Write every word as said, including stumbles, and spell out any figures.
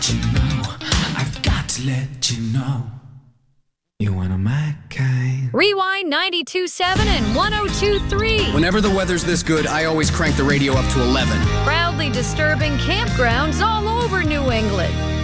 You know, I've got to let you know. You one of my kind. Rewind ninety-two point seven and one oh two point three. Whenever the weather's this good, I always crank the radio up to eleven. Proudly disturbing campgrounds all over New England.